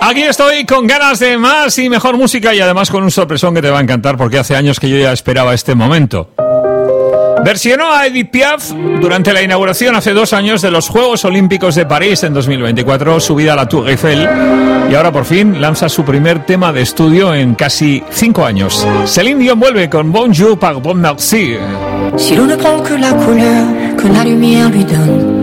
Aquí estoy con ganas de más y mejor música y además con un sorpresón que te va a encantar porque hace años que yo ya esperaba este momento. Versionó a Edith Piaf durante la inauguración hace 2 años de los Juegos Olímpicos de París en 2024, subida a la Tour Eiffel, y ahora por fin lanza su primer tema de estudio en casi 5 años. Céline Dion vuelve con Bonjour par bon merci. Si l'on ne prend que la couleur que la lumière lui donne,